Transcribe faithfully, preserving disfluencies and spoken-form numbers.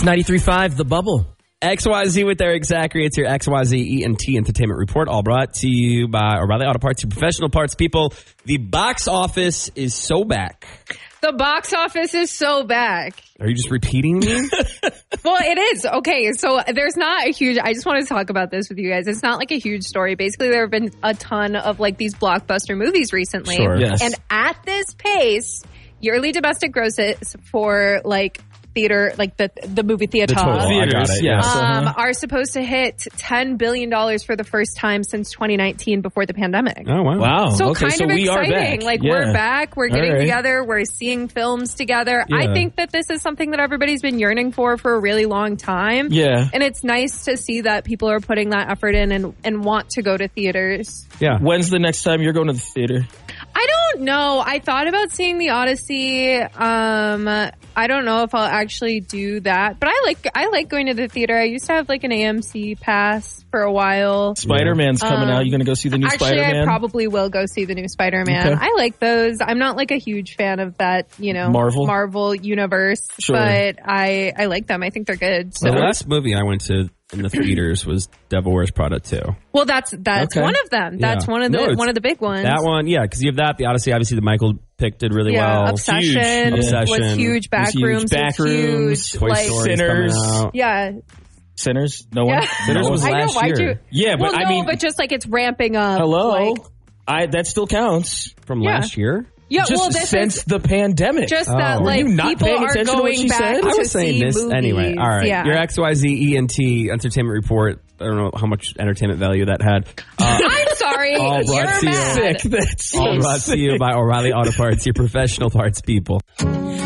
ninety-three point five, The Bubble. X Y Z with Eric Zachary. It's your X Y Z E N T Entertainment Report, all brought to you by O'Reilly Auto Parts, your professional parts people. The box office is so back. The box office is so back. Are you just repeating me? Well, it is. Okay, so there's not a huge... I just want to talk about this with you guys. It's not like a huge story. Basically, there have been a ton of like these blockbuster movies recently. Sure. Yes. And at this pace, yearly domestic grosses for like... theater, like the the movie theater, The total. I got it, yes. um, Uh-huh. are supposed to hit ten billion dollars for the first time since twenty nineteen before the pandemic. Oh, wow. Wow. So okay, kind so of we are exciting. back. Like Yeah. we're back. We're getting All right. together. We're seeing films together. Yeah. I think that this is something that everybody's been yearning for for a really long time. Yeah. And it's nice to see that people are putting that effort in and, and want to go to theaters. Yeah. When's the next time you're going to the theater? I don't know. I thought about seeing the Odyssey. Um, I don't know if I'll actually do that, but I like I like going to the theater. I used to have like an A M C pass for a while. Spider-Man's coming Um, out. You going to go see the new Actually, Spider-Man? I probably will go see the new Spider-Man. Okay. I like those. I'm not like a huge fan of that, you know, Marvel? Marvel universe, Sure. but I I like them. I think they're good. So, The last movie I went to in the theaters was Devil Wears Prada two. well, that's that's Okay. one of them. That's Yeah. one of the No, it's- one of the big ones. That one, yeah, because you have that, the Odyssey, obviously the Michael pick did really yeah, well. Obsession, Huge. Obsession. was huge. Was huge. Backrooms, Backrooms, was huge. Toy like, Story's Sinners. coming out. yeah, Sinners? No one? yeah. Sinners was I know. last Why'd year. you? Yeah, but well, I no, mean, but just like it's ramping up. hello? Like, I That still counts. From Yeah. last year? yeah. Just well, this since is the pandemic. just Oh. that Were like you not people paying are attention to what going she back said? to I was saying see this movies. anyway. All right. Yeah. Your X Y Z E N T Entertainment Report. I don't know how much entertainment value that had. Uh, I'm sorry. All You're brought to you. mad. Sick. That's so all brought to you by O'Reilly Auto Parts, your professional parts people.